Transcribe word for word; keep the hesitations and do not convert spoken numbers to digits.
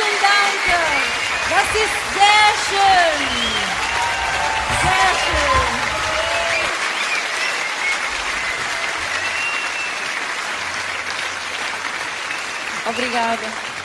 vielen Dank. Das ist sehr schön. Sehr schön. Obrigada.